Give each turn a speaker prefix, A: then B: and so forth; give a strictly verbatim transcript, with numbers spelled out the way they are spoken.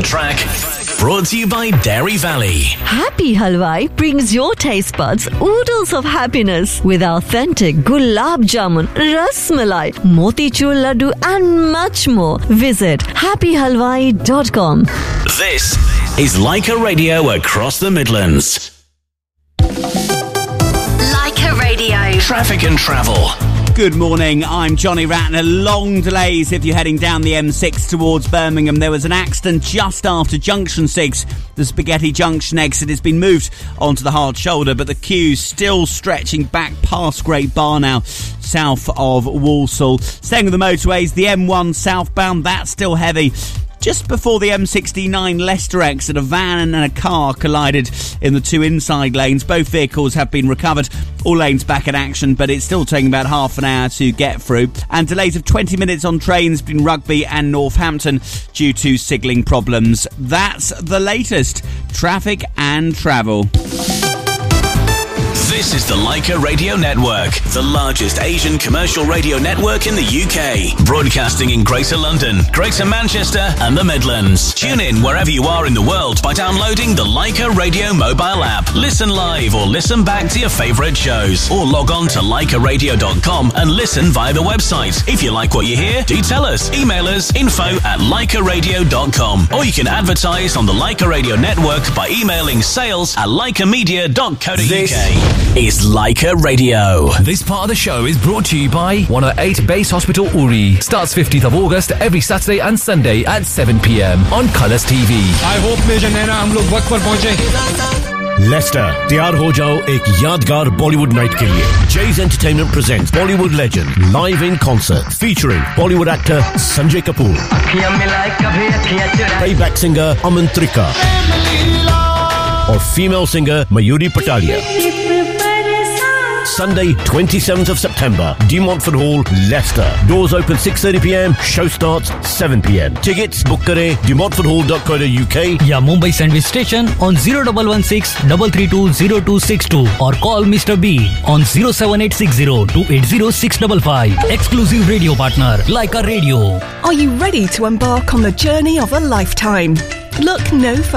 A: track. Brought to you by Dairy Valley.
B: Happy Halwai brings your taste buds oodles of happiness with authentic gulab jamun, ras malai, motichur laddu and much more. Visit happy halwai dot com.
A: This is Leica Radio across the Midlands.
C: Leica Radio.
A: Traffic and travel.
D: Good morning, I'm Johnny Ratner. Long delays if you're heading down the M six towards Birmingham. There was an accident just after Junction six. The Spaghetti Junction exit has been moved onto the hard shoulder, but the queue's still stretching back past Great Barnow, south of Walsall. Staying with the motorways, the M one southbound, that's still heavy. Just before the M sixty-nine Leicester exit, a van and a car collided in the two inside lanes. Both vehicles have been recovered. All lanes back in action, but it's still taking about half an hour to get through. And delays of twenty minutes on trains between Rugby and Northampton due to signalling problems. That's the latest. Traffic and travel.
A: This is the Leica Radio Network, the largest Asian commercial radio network in the U K. Broadcasting in Greater London, Greater Manchester and the Midlands. Tune in wherever you are in the world by downloading the Leica Radio mobile app. Listen live or listen back to your favourite shows. Or log on to leica radio dot com and listen via the website. If you like what you hear, do tell us. Email us info at leica radio dot com. Or you can advertise on the Leica Radio Network by emailing sales at leica media dot co dot u k. Is Leica Radio.
E: This part of the show is brought to you by one oh eight Base Hospital Uri. Starts fifteenth of August every Saturday and Sunday at seven p m on Colours T V.
F: I hope Major Naina हम लोग वक्त पर पहुंचे.
G: Lester तैयार हो जाओ एक यादगार बॉलीवुड नाइट के लिए. Jay's Entertainment presents Bollywood legend live in concert featuring Bollywood actor Sanjay Kapoor, playback singer Aman Trika, or female singer Mayuri Patalia. Sunday, twenty-seventh of September, De Montfort Hall, Leicester. Doors open six thirty p m, show starts seven p m. Tickets book kare de montfort hall dot co dot u k
H: या Mumbai Sandwich Station on zero one one six three three two zero two six two or call Mister B on zero seven eight six zero two eight zero six five five. Exclusive radio partner, Leica Radio.
I: Are you ready to embark on the journey of a lifetime? Look no further.